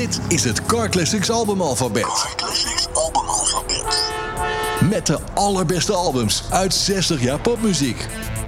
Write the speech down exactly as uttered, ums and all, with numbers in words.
Dit is het Car Classics albumalfabet. Car Classics albumalfabet. Met de allerbeste albums uit zestig jaar popmuziek.